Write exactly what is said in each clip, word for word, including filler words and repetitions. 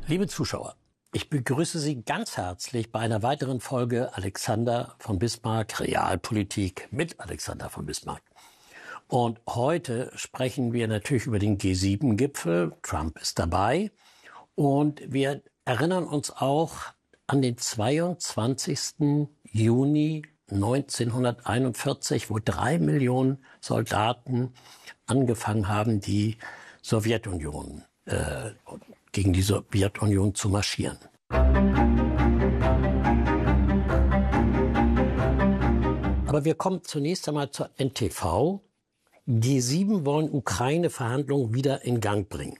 Liebe Zuschauer, ich begrüße Sie ganz herzlich bei einer weiteren Folge Alexander von Bismarck, Realpolitik mit Alexander von Bismarck. Und heute sprechen wir natürlich über den G sieben Gipfel. Trump ist dabei. Und wir erinnern uns auch an den zweiundzwanzigsten Juni neunzehnhunderteinundvierzig, wo drei Millionen Soldaten angefangen haben, die Sowjetunion äh, gegen die Sowjetunion zu marschieren. Aber wir kommen zunächst einmal zur N T V. G sieben wollen Ukraine-Verhandlungen wieder in Gang bringen.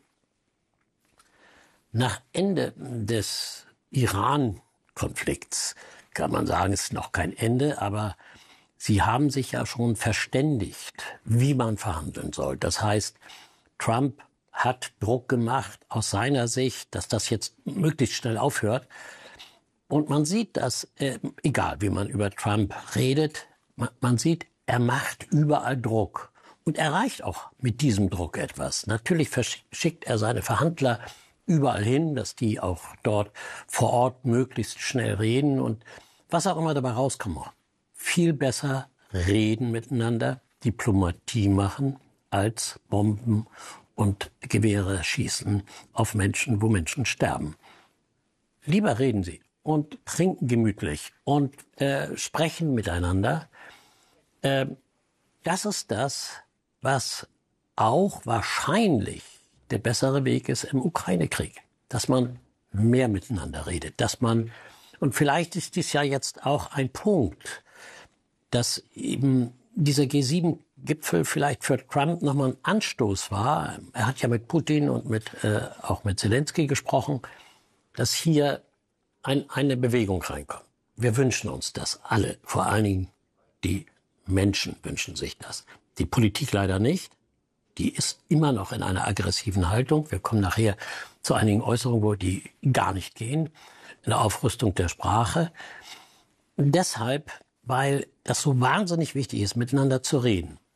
Nach Ende des Iran-Konflikts kann man sagen, es ist noch kein Ende, aber sie haben sich ja schon verständigt, wie man verhandeln soll. Das heißt, Trump hat Druck gemacht aus seiner Sicht, dass das jetzt möglichst schnell aufhört. Und man sieht, dass, äh, egal wie man über Trump redet, man, man sieht, er macht überall Druck und erreicht auch mit diesem Druck etwas. Natürlich verschickt er seine Verhandler überall hin, dass die auch dort vor Ort möglichst schnell reden und was auch immer dabei rauskommt. Viel besser reden miteinander, Diplomatie machen, als Bomben und Gewehre schießen auf Menschen, wo Menschen sterben. Lieber reden Sie und trinken gemütlich und äh, sprechen miteinander. Äh, das ist das, was auch wahrscheinlich der bessere Weg ist im Ukraine-Krieg. Dass man mehr miteinander redet, dass man, und vielleicht ist dies ja jetzt auch ein Punkt, dass eben dieser G sieben Gipfel vielleicht für Trump nochmal ein Anstoß war. Er hat ja mit Putin und mit äh, auch mit Zelensky gesprochen, dass hier ein, eine Bewegung reinkommt. Wir wünschen uns das alle. Vor allen Dingen die Menschen wünschen sich das. Die Politik leider nicht. Die ist immer noch in einer aggressiven Haltung. Wir kommen nachher zu einigen Äußerungen, wo die gar nicht gehen. Eine Aufrüstung der Sprache. Und deshalb, weil das so wahnsinnig wichtig ist, miteinander zu reden.